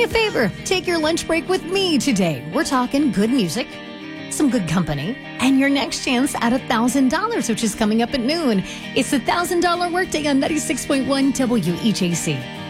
me a favor. Take your lunch break with me today. We're talking good music, some good company, and your next chance at $1,000, which is coming up at noon. It's the $1,000 Workday on 96.1 WEJC.